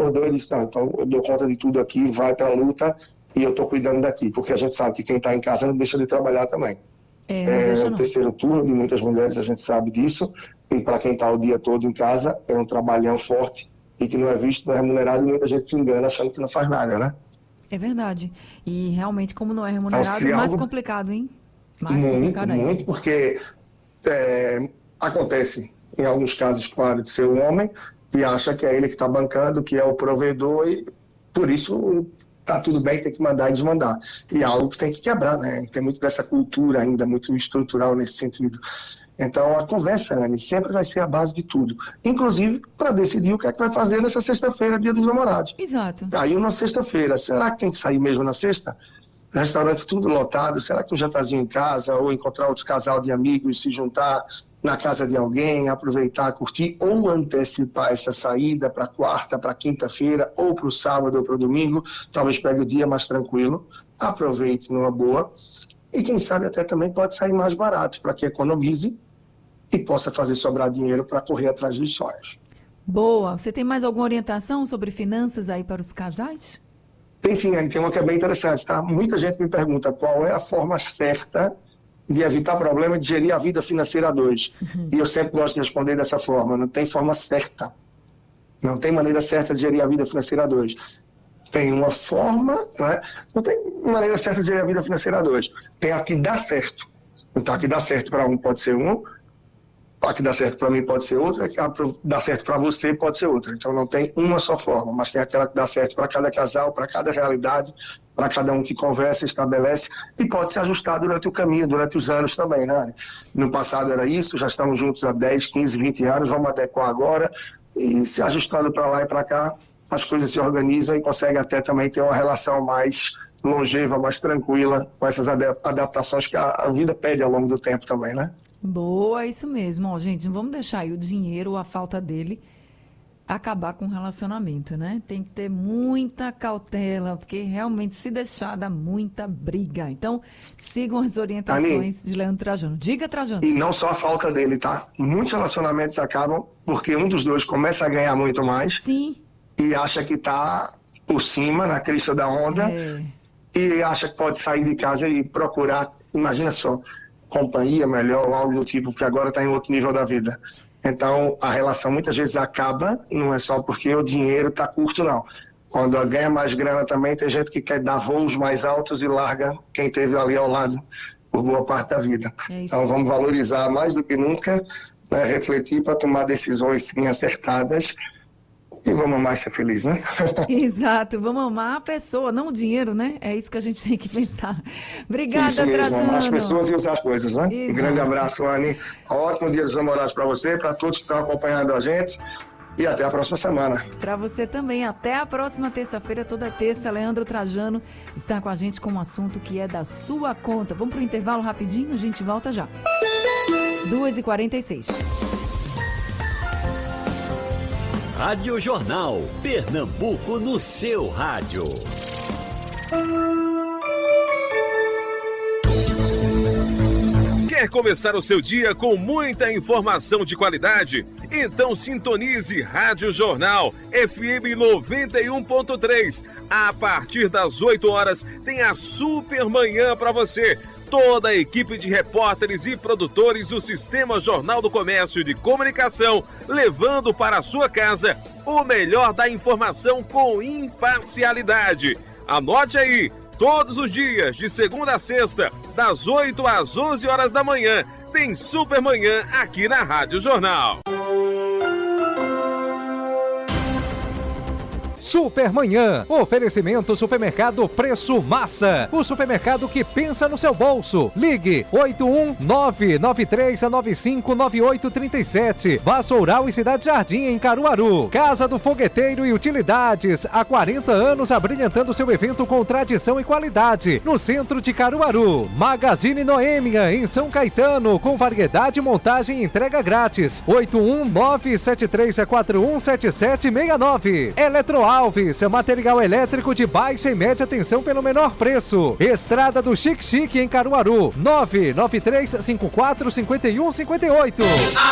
acordou e disse, não, então eu dou conta de tudo aqui, vai para a luta e eu estou cuidando daqui, porque a gente sabe que quem está em casa não deixa de trabalhar também. Não deixa, o não. terceiro turno de muitas mulheres, a gente sabe disso, e para quem está o dia todo em casa, é um trabalhão forte e que não é visto, não é remunerado, e muita gente se engana achando que não faz nada, né? É verdade. E realmente, como não é remunerado, é mais complicado, hein? Mais complicado ainda. Muito, porque acontece, em alguns casos, claro, de ser um homem e acha que é ele que está bancando, que é o provedor, e por isso tá tudo bem, tem que mandar e desmandar. E é algo que tem que quebrar, né? Tem muito dessa cultura ainda, muito estrutural nesse sentido. Então, a conversa, Anny, sempre vai ser a base de tudo. Inclusive, para decidir o que é que vai fazer nessa sexta-feira, dia dos namorados. Exato. Aí, na sexta-feira, será que tem que sair mesmo na sexta? Restaurante tudo lotado, será que um jantarzinho em casa, ou encontrar outro casal de amigos, se juntar na casa de alguém, aproveitar, curtir, ou antecipar essa saída para quarta, para quinta-feira, ou para o sábado ou para o domingo, talvez pegue o dia mais tranquilo, aproveite numa boa, e quem sabe até também pode sair mais barato, para que economize e possa fazer sobrar dinheiro para correr atrás dos sonhos. Boa. Você tem mais alguma orientação sobre finanças aí para os casais? Tem sim, Anny, tem uma que é bem interessante, tá? Muita gente me pergunta qual é a forma certa de evitar problema de gerir a vida financeira a dois. E eu sempre gosto de responder dessa forma, não tem forma certa. Não tem maneira certa de gerir a vida financeira a dois. Tem uma forma, né? Não tem maneira certa de gerir a vida financeira a dois. Tem a que dá certo. Então, a que dá certo para um pode ser um, a que dá certo para mim pode ser outra, a que dá certo para você pode ser outra. Então não tem uma só forma, mas tem aquela que dá certo para cada casal, para cada realidade, para cada um que conversa, estabelece, e pode se ajustar durante o caminho, durante os anos também, né? No passado era isso, já estamos juntos há 10, 15, 20 anos, vamos adequar agora, e se ajustando para lá e para cá, as coisas se organizam e conseguem até também ter uma relação mais longeva, mais tranquila, com essas adaptações que a vida pede ao longo do tempo também, né? Boa, isso mesmo. Ó, gente, não vamos deixar aí o dinheiro ou a falta dele acabar com o relacionamento, né? Tem que ter muita cautela, porque realmente se deixar dá muita briga. Então, sigam as orientações de Leandro Trajano. Diga, Trajano. E não só a falta dele, tá? Muitos relacionamentos acabam porque um dos dois começa a ganhar muito mais. Sim. E acha que tá por cima, na crista da onda, e acha que pode sair de casa e procurar, imagina só, companhia melhor ou algo do tipo, porque agora está em outro nível da vida. Então, a relação muitas vezes acaba, não é só porque o dinheiro está curto, não. Quando ganha mais grana também, tem gente que quer dar voos mais altos e larga quem teve ali ao lado por boa parte da vida. Então, vamos valorizar mais do que nunca, né, refletir para tomar decisões sim acertadas. E vamos amar e ser feliz, né? Exato, vamos amar a pessoa, não o dinheiro, né? É isso que a gente tem que pensar. Obrigada, isso mesmo, Trajano. amar as pessoas e usar as coisas, né? Exato. Um grande abraço, Anny. Ótimo dia dos namorados para você, para todos que estão acompanhando a gente. E até a próxima semana. Para você também. Até a próxima terça-feira, toda terça, Leandro Trajano está com a gente com um assunto que é da sua conta. Vamos para o intervalo rapidinho, a gente volta já. 2h46. Rádio Jornal, Pernambuco no seu rádio. Quer começar o seu dia com muita informação de qualidade? Então sintonize Rádio Jornal FM 91.3. A partir das 8 horas tem a Super Manhã para você. Toda a equipe de repórteres e produtores do Sistema Jornal do Comércio de Comunicação, levando para a sua casa o melhor da informação com imparcialidade. Anote aí, todos os dias, de segunda a sexta, das 8 às 11 horas da manhã, tem Super Manhã aqui na Rádio Jornal. Supermanhã. Oferecimento Supermercado Preço Massa. O supermercado que pensa no seu bolso. Ligue 81993959837. Vassoural e Cidade Jardim em Caruaru. Casa do Fogueteiro e Utilidades. Há 40 anos abrilhantando seu evento com tradição e qualidade. No centro de Caruaru. Magazine Noêmia em São Caetano. Com variedade, montagem e entrega grátis. 81973417769. Eletroalves, material elétrico de baixa e média tensão pelo menor preço. Estrada do Chique Chique em Caruaru. 993545158.